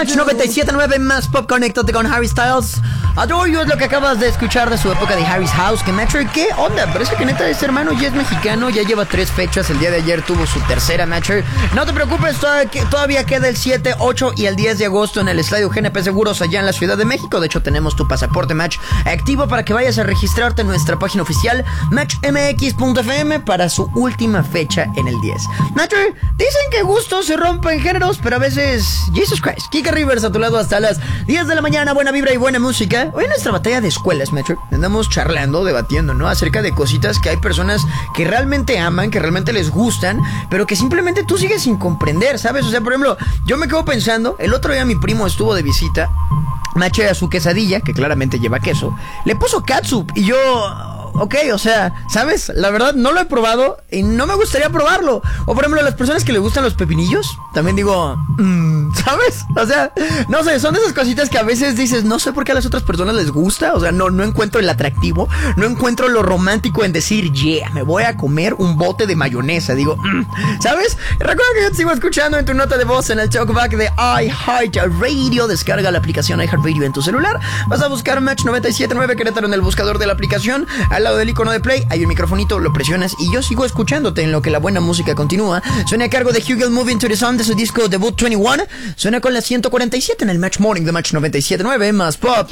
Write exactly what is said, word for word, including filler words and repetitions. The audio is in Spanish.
Match noventa y siete punto nueve más Pop, conéctate con Harry Styles. Adore You es lo que acabas de escuchar de su época de Harry's House. Que Match, ¿qué onda? Parece que neta ese hermano ya es mexicano, ya lleva tres fechas. El día de ayer tuvo su tercera Match. No te preocupes, todavía queda el siete, ocho y el diez de agosto en el Estadio G N P Seguros allá en la Ciudad de México. De hecho, tenemos tu pasaporte Match activo para que vayas a registrarte en nuestra página oficial match m x punto f m para su última fecha en el diez. Match, dicen que gustos se rompen géneros, pero a veces, Jesus Christ. Kika Rivers a tu lado hasta las diez de la mañana, buena vibra y buena música. Hoy en nuestra batalla de escuelas, Metro, andamos charlando, debatiendo, ¿no? Acerca de cositas que hay personas que realmente aman, que realmente les gustan, pero que simplemente tú sigues sin comprender, ¿sabes? O sea, por ejemplo, yo me quedo pensando, el otro día mi primo estuvo de visita, Mache, a su quesadilla, que claramente lleva queso, le puso catsup y yo... Ok, o sea, ¿sabes? La verdad no lo he probado y no me gustaría probarlo. O por ejemplo, a las personas que les gustan los pepinillos, también digo, mmm, ¿sabes? O sea, no sé, son de esas cositas que a veces dices, no sé por qué a las otras personas les gusta. O sea, no, no encuentro el atractivo, no encuentro lo romántico en decir, yeah, me voy a comer un bote de mayonesa. Digo, mm, ¿sabes? Recuerda que yo te sigo escuchando en tu nota de voz en el talkback de iHeartRadio. Descarga la aplicación iHeartRadio en tu celular. Vas a buscar Match noventa y siete punto nueve Querétaro en el buscador de la aplicación. Al lado del icono de play hay un microfonito, lo presionas y yo sigo escuchándote en lo que la buena música continúa. Suena a cargo de Hugel Moving to the Sun de su disco debut veintiuno. Suena con la ciento cuarenta y siete en el Match Morning de Match noventa y siete punto nueve más Pop.